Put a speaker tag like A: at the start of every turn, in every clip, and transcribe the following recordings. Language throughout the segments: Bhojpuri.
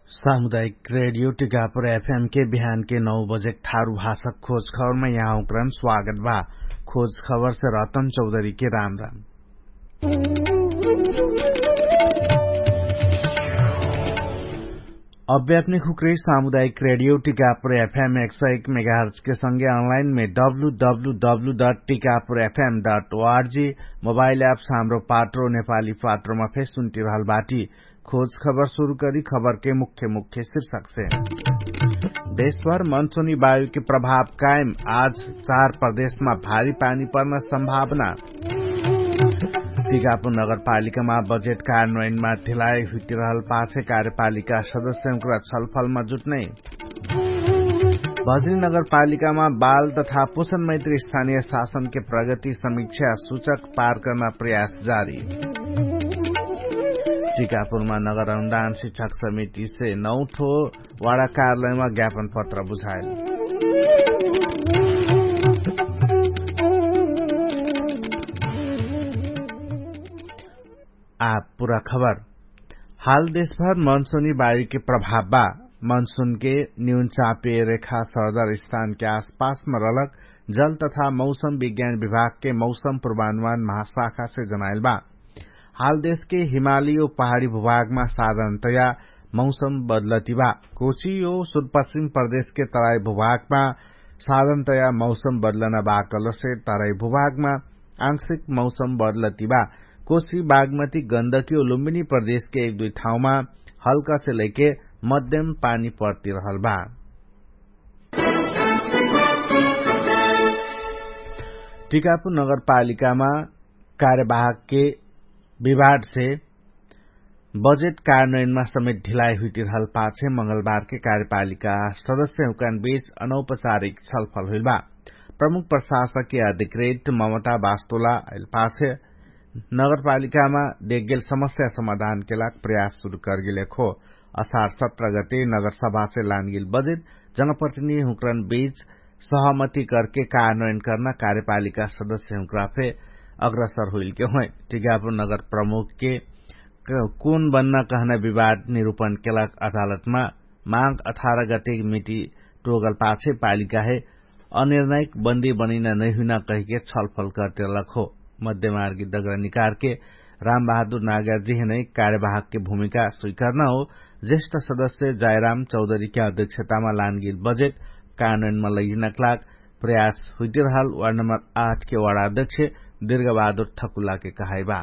A: सामुदायिक रेडियो टिकापुर एफएम के बिहान के 9 बजे थारू भाषक खोज खबर में यहाँ उपक्रम स्वागत बा। खोज खबर से रतन चौधरी के राम राम। अब अपने खुकरी सामुदायिक रेडियो टिकापुर एफएम 101 मेगाहर्ट्ज के संगे ऑनलाइन में www.tikapurfm.org मोबाइल एप्स हाम्रो पात्रो नेपाली पात्रोमा फेस सुन्ती रहल बाटी। खोज खबर शुरू करी खबर के मुख्य शीर्षक से। देशभर मनसूनी वायु के प्रभाव कायम, आज 4 प्रदेश में भारी पानी पर्न संभावना। टिकापुर नगरपालिकामा बजेट कार्यान्वयनमा ढिलाइ हुइरहल पाछे कार्यपालिका सदस्यका छलफलमा जुट्ने। बजरी नगरपालिकामा बाल तथा पोषण मैत्री स्थानीय शासन के प्रगति समीक्षा सूचक पार करना प्रयास जारी। टिकापुरमा नगर अनुदान शिक्षक समिति से 9 ठो वाडा कार्यालयमा ज्ञापन पत्र बुझाए। पूरा खबर। हाल देशभर मनसूनी वायु के प्रभाव बा। मनसून के न्यून चापीय रेखा सरदर स्थान के आसपास में रलक जल तथा मौसम विज्ञान विभाग के मौसम पूर्वानुमान महाशाखा से जनाइल बा। हाल देश के हिमाली और पहाड़ी भूभाग में साधारणतया मौसम बदलती बा। कोशी और सुदूरपश्चिम प्रदेश के तराई भूभाग में साधारणतया मौसम बदलना बा कलसे तराई भूभाग में आंशिक मौसम बदलती बा। कोशी बागमती गण्डकी और लुम्बिनी प्रदेश के 1-2 ठाउँ में हल्का से लेके मध्यम पानी पर्ती रहल बा। टिकापुर नगरपालिकामा कार्यवाहक के विवाद से बजेट कार्यान्वयनमा समेत ढिलाइ हुइरहल पाछे मंगलबार के कार्यपालिका सदस्यका बीच अनौपचारिक छलफल हुइल बा। प्रमुख प्रशासकीय अधिकृत ममता वास्तोला पाछे नगरपालिकामा देखगेल समस्या समाधान के लाग प्रयास शुरू कर गिले खो। असार 17 गते नगरसभा से लानगिल बजेट जनप्रतिनिधि हुकरन बीच सहमति करके कार्यान्वयन करना कार्यपालिका सदस्य हुकरा फे अग्रसर हुइल के हुए। टिकापुर नगर प्रमुख के कौन बनना कहना विवाद निरूपण केलक अदालत में मांग 18 गते मिति टोगल पाछे पालिका है अनिर्णायक बंदी बनिना नहीं हुना कह के छलफल करते लखो। मध्यमार्गी दगरा निकार के राम बहादुर नागर जी ने कार्यवाहक की भूमिका स्वीकार न हो। ज्येष्ठ सदस्य जयराम चौधरी के अध्यक्षता में लानगिल बजेट कार्यान्वयन में लैजिनक लाग प्रयास हुइरहल वार्ड नंबर 8 के वार्ड अध्यक्ष दीर्घ बहादुर ठकुला के कहाई बा।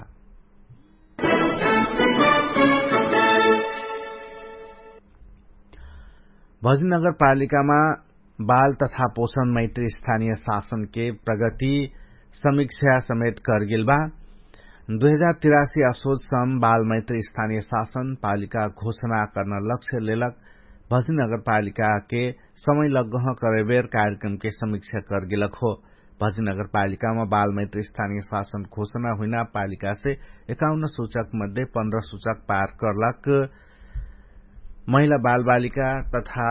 A: भजनी नगरपालिकामा बाल तथा पोषण मैत्री स्थानीय शासन के प्रगति समीक्षा समेत करगिल बा। 2083 असोज सम बाल मैत्री स्थानीय शासन पालिका घोषणा करना लक्ष्य लेलक। भजनी नगरपालिका के समय लग्गह करेबेर कार्यक्रम के समीक्षा करगिलक हो। भजनी नगरपालिका में बाल मैत्री स्थानीय शासन घोषणा हुइना पालिका से 51 सूचक मध्ये 15 सूचक पार करलक। महिला बाल बालिका तथा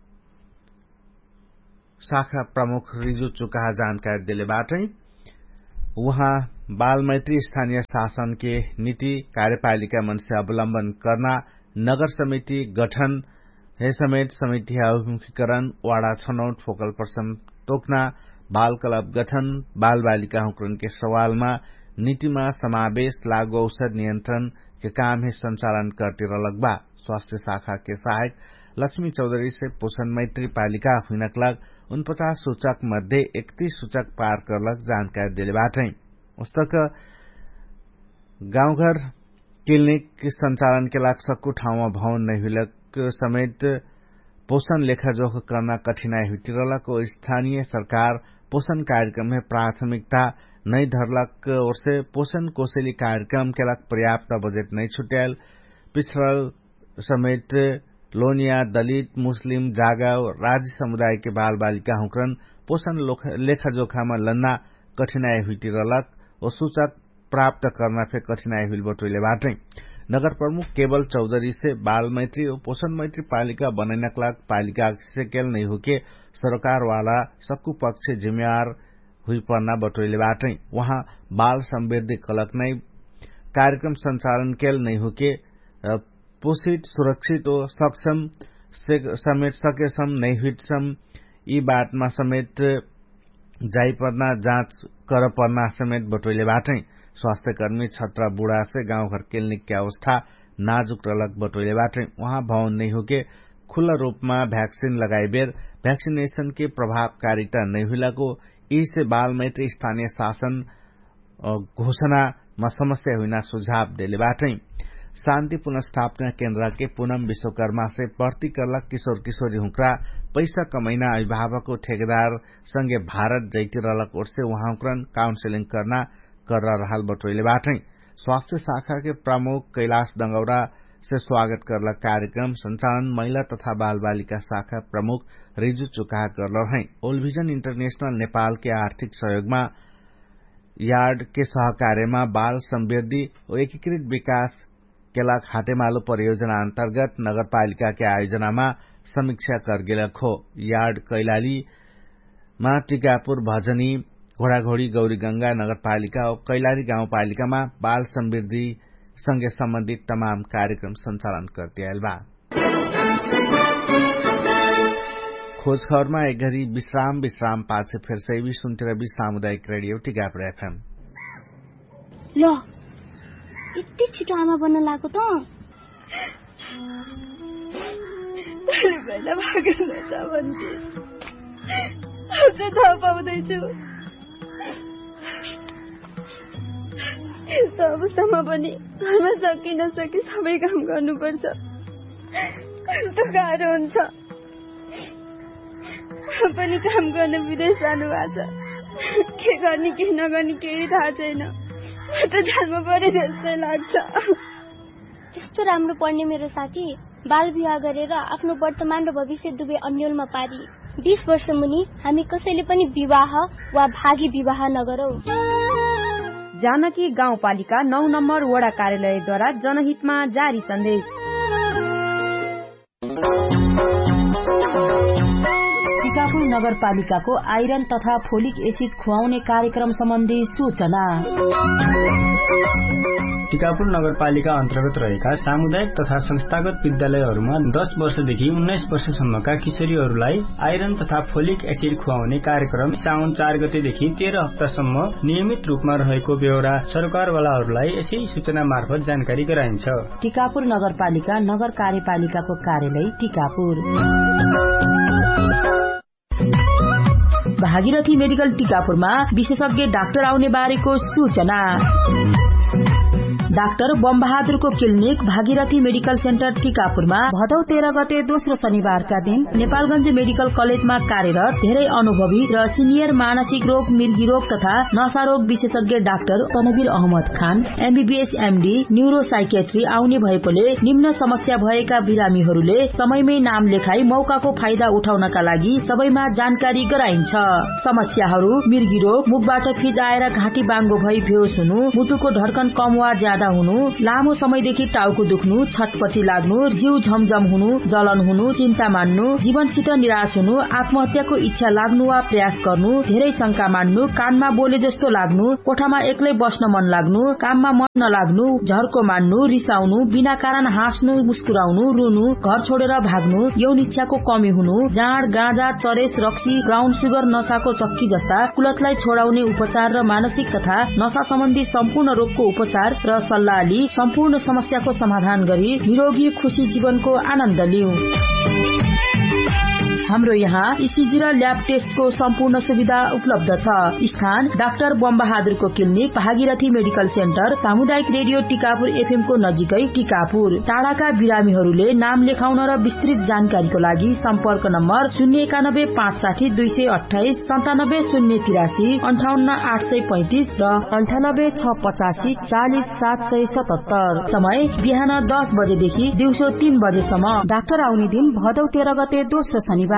A: शाखा प्रमुख रिजु चुकाहा जानकारी दिले बाटै वहाँ बाल मैत्री स्थानीय शासन के नीति कार्यपालिका मन से अवलंबन करना, नगर समिति गठन हे समेत समिति अभिमुखीकरण, वाडा छनौट फोकल पर्सन तोकना, बाल क्लब गठन, बाल बालिका हुकरन के सवाल में नीति में समावेश, लागू औषध नियंत्रण के काम ही संचालन करती रहलक बा। स्वास्थ्य शाखा के सहायक लक्ष्मी चौधरी से पोषण मैत्री पालिका हुइनक लाग 49 सूचक मध्ये 31 सूचक पार करलक जानकारी दिले बाटै। उस्तक गाउँघर क्लिनिक संचालन के लाग सक्कु ठाउँमा भवन नहीं हुइलक समेत पोषण लेखाजोख करना कठिनाई हुइरहलक। स्थानीय सरकार पोषण कार्यक्रम में प्राथमिकता नहीं धरलक और से पोषण कोसेली कार्यक्रम के लाग पर्याप्त बजेट नहीं छुट्याल। पिछड़ल समेत लोनिया, दलित, मुस्लिम, जागा और राज्य समुदाय के बाल बालिका हुकरन पोषण लेखाजोखा में लन्ना कठिनाई हुइरहलक और सूचक प्राप्त करना फे कठिनाई हुइल बटोले बाटै। नगर प्रमुख केवल चौधरी से बाल मैत्री और पोषण मैत्री पालिका बनैनक लाग पालिका से केल नहीं होके सरकार वाला सक्कु पक्ष जिम्मेवार हुई पर्ना बटोले बाटै। वहाँ बाल समृद्धि कलक नहीं कार्यक्रम संचालन केल नहीं होके पोषित सुरक्षित ओ सक्षम समेत सकेसम नै हुइसम यी बाटमा समेत जाई पर्ना जाँच कर पर्ना समेत बटोइलेबाटै स्वास्थ्यकर्मी छत्र बुढ़ा से गाउँघर क्लिनिक की अवस्था नाजुक रलक बटोइलेबाटै वहाँ भवन नहीं होके खुला रूपमा भ्याक्सिन लगाइबेर भ्याक्सिनेशन के प्रभावकारिता नहीं हुइलाको इससे बाल मैत्री स्थानीय शासन घोषणामा समस्या हुइना सुझाव देलेबाटै शान्ति पुनर्स्थापना केन्द्र के पूनम विश्वकर्मा से भर्ती करलक किशोर किशोरी हुक्रा पैसा कमैना अभिभावक ठेकेदार संगे भारत जैती रलक ओर से वहाँ काउन्सिलिंग करना कर रहल बटोइलेबाटै स्वास्थ्य शाखा के प्रमुख कैलाश डंगौरा से स्वागत करलक कार्यक्रम संचालन महिला तथा बाल बालिका शाखा प्रमुख रिजु चुकाहा करल हैं। ओलभिजन इंटरनेशनल नेपाल के आर्थिक सहयोगमा यार्ड के सहकार्यमा बाल समृद्धि और एकीकृत विकास केलक हातेमालो परियोजना अंतर्गत नगरपालिका के आयोजनामा समीक्षा कर गेलक हो। यार्ड कैलालीमा टिकापुर भजनी घोड़ाघोड़ी गौरीगंगा नगरपालिका और कैलाली गाउँपालिकामा बाल समृद्धि सँगै सम्बन्धित तमाम कार्यक्रम सञ्चालन गर्दै आइल बा। खोज खबरमा एक घड़ी विश्राम पाछे फेर सैबी सुनते रवि सामुदायिक रेडियो टिकापुर एफएम।
B: ल यति छिटो आमा बन्न लाग्यो त
C: पहिला भागेर नजा भन्थे अझ थाहा पाउँदैछु। यस्तो अवस्थामा पनि घरमा सकि नसकि सबै काम गर्नुपर्छ। कस्तो गाह्रो हुन्छ। पनि काम गर्न विदेश जानु भएको छ। के गर्ने के नगर्ने केही थाहा छैन। त जान्नु पर्यो जस्तै लाग्छ।
B: त्यस्तो राम्रो पढ्ने मेरो साथी बाल विवाह गरेर आफ्नो वर्तमान र भविष्य दुवै अन्यलमा पारी 20 वर्ष मुनि हामी कसैले पनि विवाह वा भागी विवाह नगरौ।
D: जानकी गाउँपालिका 9 नम्बर वडा कार्यालयद्वारा जनहितमा जारी सन्देश। टिकापुर नगरपालिकाको आइरन तथा फोलिक एसिड खुवाउने कार्यक्रम सम्बन्धी सूचना।
E: टिकापुर नगरपालिका अन्तर्गत रहेका सामुदायिक तथा संस्थागत विद्यालयहरूमा 10 वर्षदेखि 19 वर्षसम्मका किशोरीहरूलाई आइरन तथा फोलिक एसिड खुवाउने कार्यक्रम साउन 4 गतेदेखि 13 हप्तासम्म नियमित रूपमा रहेको बेहोरा सरकारवालाहरूलाई यसै सूचना मार्फत जानकारी गराइन्छ।
D: टिकापुर नगरपालिका नगर कार्यपालिकाको कार्यालय टिकापुर। भागीरथी मेडिकल टिकापुरमा विशेषज्ञ डाक्टर आउने बारेको सूचना। Doctor बमबहादुरको clinic Bhagirathi medical centre टिकापुरमा भदौ 13 गते दोस्रो शनिबारका दिन नेपालगञ्ज मेडिकल कलेजमा कार्यरत धेरै अनुभवी र सिनियर मानसिक रोग, मृगी रोग तथा नशा रोग विशेषज्ञ डाक्टर तनवीर अहमद खान एमबीबीएस एमडी न्यूरोसाइकेट्री आउने भएकोले निम्न समस्या भएका बिरामीहरूले समयमै नाम लेखाई मौकाको फाइदा उठाउनका लागि सबैमा जानकारी गराइन्छ। समस्याहरू मृगी रोग, मुखबाट फिज आएर घाँटी बाङ्गो भई बेहोस हुनु, मुटुको धड्कन कम वा ज्यादा हुनु, लामो समयदेखि टाउको दुख्नु, छटपटी लाग्नु, जिउ झमझम हुनु, जलन हुनु, चिन्ता मान्नु, जीवनसित निराश हुनु, आत्महत्याको इच्छा लाग्नु वा प्रयास गर्नु, धेरै शंका मान्नु, कानमा बोले जस्तो लाग्नु, कोठामा एक्लै बस्न मन लाग्नु, काममा मन नलाग्नु, झर्को मान्नु, रिसाउनु, बिना कारण हाँस्नु, मुस्कुराउनु, रुनु, घर छोडेर भाग्नु, यौन इच्छाको कमी हुनु, जाँड, गाँजा, चरेस, रक्सी, ब्राउन सुगर, नशाको चक्की जस्ता कुलतलाई छोडाउने उपचार र मानसिक तथा नशा सम्बन्धी सम्पूर्ण रोगको उपचार र सल्लाह लिई सम्पूर्ण समस्याको समाधान गरी निरोगी खुशी जीवनको आनन्द लिऊ। हाम्रो यहाँ ईसीजी र ल्याब टेस्टको सम्पूर्ण सुविधा उपलब्ध छ। स्थान doctor बमबहादुरको clinic Bhagirathi medical centre सामुदायिक रेडियो टिकापुर एफएम को नजिकै टिकापुर। टाढाका बिरामीहरूले नाम लेखाउन र विस्तृत जानकारीको लागि सम्पर्क नम्बर 091 560 228 97 083 58 835 र 98 685 40 777। समय बिहान 10 बजेदेखि दिउँसो 3 बजेसम्म। डाक्टर आउने दिन भदौ 13 गते दोस्रो शनिबार।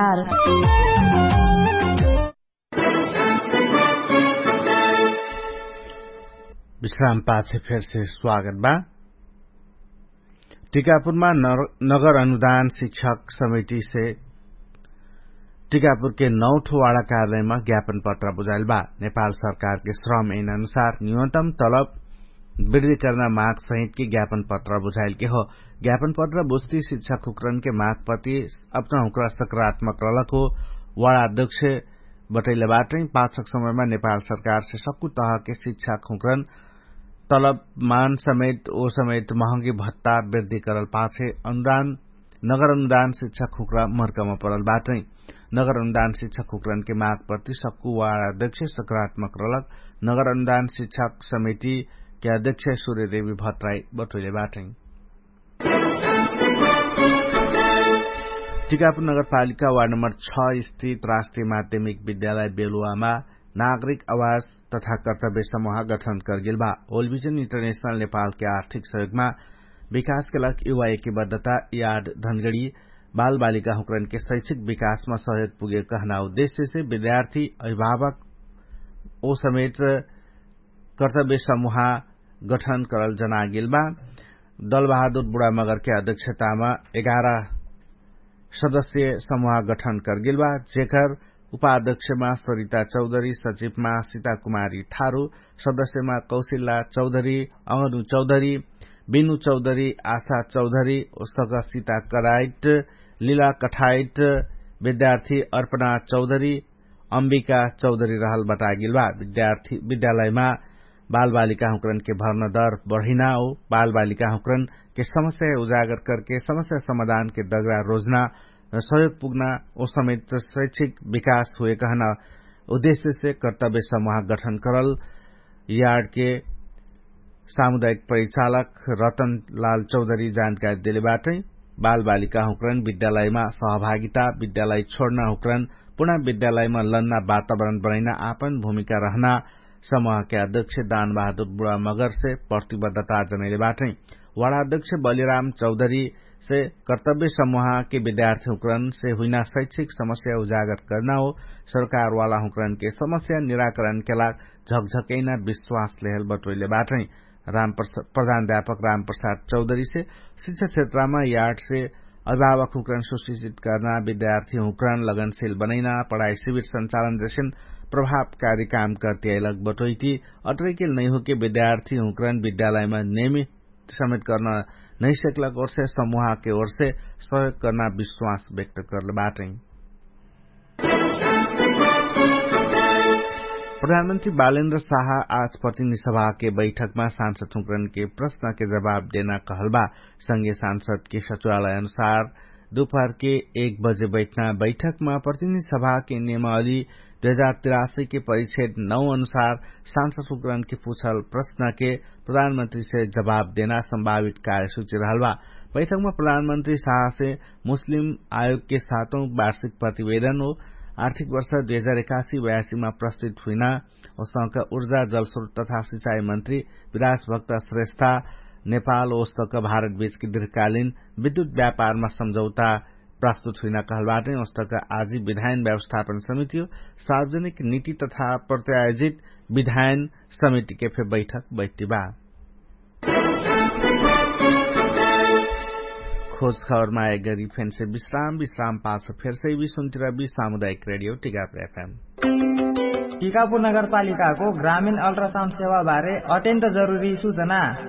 A: विश्राम पाछे फिर से स्वागत बा। टिकापुरमा नगर अनुदान शिक्षक समिति से टिकापुर के 9 वाड़ा कार्यालय में ज्ञापन पत्र बुझाइल बा। नेपाल सरकार के श्रम ऐन अनुसार न्यूनतम तलब वृद्धि करना माग सहित की ज्ञापन पत्र बुझाइल के हो। ज्ञापन पत्र बुझती शिक्षक हुक्रन के माग प्रति अपना हुक्रा सकारात्मक रलको वार्ड अध्यक्ष बटैलेबाटै पाछक समयमा नेपाल सरकार से सक्कु तह के शिक्षक हुक्रन तलब मान समेत ओ समेत महंगी भत्ता वृद्धि करल पाछे अनुदान नगर अनुदान शिक्षक हुक्रा मर्कमा परल बाटै नगर अनुदान शिक्षक हुक्रन के माग प्रति सक्कु वार्ड अध्यक्ष सकारात्मक रलक नगर अनुदान शिक्षक समिति के अध्यक्ष सूर्यदेवी भट्टराई बटुलेबाटै टिकापुर नगरपालिका वार्ड नम्बर 6 स्थित राष्ट्रिय माध्यमिक विद्यालय बेलुवामा नागरिक आवास तथा कर्तव्य समूह गठन करगिल बा। ओल्ड विजन इंटरनेशनल नेपाल के आर्थिक सहयोगमा विकास के लक युवा एकीबद्धता यार्ड धनगढ़ी बाल बालिका हुक्रन के शैक्षिक विकास में सहयोग पुगे कहना उद्देश्य से विद्यार्थी अभिभावक ओ समेत कर्तव्य समूह गठन करल जनागिल बा। दल बहादुर बुढ़ा मगर के अध्यक्षता में 11 सदस्यीय समूह गठन करगिल बा, जेकर उपाध्यक्षमा सरिता चौधरी, सचिवमा सीता कुमारी थारू, सदस्यमा कौशिला चौधरी, अङनु चौधरी, बिनु चौधरी, आशा चौधरी, उस्तक सीता कराइट, लीला कठाइट, विद्यार्थी अर्पणा चौधरी, अम्बिका चौधरी रहल बतागिल बा। विद्यालयमा बाल बालिका हुक्रन के भर्ना दर बढ़िना हो, बाल बालिका हुक्रन के समस्या उजागर करके समस्या समाधान के दगरा रोजना सहयोग पुग्ना ओ समेत शैक्षिक विकास हुए कहना उद्देश्य से कर्तव्य समूह गठन करल यार्ड के सामुदायिक परिचालक रतन लाल चौधरी जानकारी दिलेबाटै बाल बालिका हुक्रन विद्यालयमा सहभागिता, विद्यालय छोड्न हुक्रन पुनः विद्यालयमा लन्ना वातावरण बनाइन आपन भूमिका रहना समूह के अध्यक्ष दान बहादुर बुढ़ा मगर से प्रतिबद्धता जनैलेबाटै वार्ड अध्यक्ष बलिराम चौधरी से कर्तव्य समूह के विद्यार्थी हुक्रन से हुइना शैक्षिक समस्या उजागर करना हो, सरकार वाला हुक्रन के समस्या निराकरण के लाग झकझकैना विश्वास लेहल बटोइलेबाटै प्रधानाध्यापक रामप्रसाद चौधरी से शिक्षा क्षेत्रमा यार्ड से अभिभावक हुक्रन सुशिक्षित करना, विद्यार्थी हुक्रन लगनशील बनैना, पढ़ाई शिविर संचालन जैसे प्रभावकारी काम करती अलग बटोइती अटरेकिल नहीं हो के विद्यार्थी हुक्रन विद्यालय में नियमित समेत करना नहीं सकलक और से समूह के ओर से सहयोग करना विश्वास व्यक्त कर बाटै प्रधानमंत्री बालेन्द्र शाह आज प्रतिनिधि सभा के बैठक में सांसद हुक्रन के प्रश्न के जवाब देना कहलबा। संघीय सांसद के सचिवालय अनुसार दोपहर के 1 बजे बैठना बैठक में प्रतिनिधि सभा के नियमावली 2083 के परिच्छेद 9 अनुसार सांसद हुक्रन के पूछल प्रश्न के प्रधानमंत्री से जवाब देना संभावित कार्यसूची रहलबा। बैठक में प्रधानमंत्री शाह से मुस्लिम आयोग के 7वां वार्षिक प्रतिवेदन हो आर्थिक वर्ष 2081-82 में प्रस्तुत हुइना उसका ऊर्जा जलस्रोत तथा सिंचाई मंत्री विलास भक्त श्रेष्ठा नेपाल औस्तक भारत बीच की दीर्घकालीन विद्युत व्यापार में समझौता प्रस्तुत हुइना कहलबाटै औस्तक आजी विधायन व्यवस्थापन समिति सार्वजनिक नीति तथा प्रत्यायोजित विधायन समिति के फिर बैठक बैठिबा। खोज खबर में आए गरी फेन से विश्राम पास फिर से भी सुनती रही सामुदायिक रेडियो टिकापुर एफएम।
F: टिकापुर नगरपालिका को ग्रामीण अल्ट्रासाउण्ड सेवा बारे अत्यन्त जरूरी सूचना।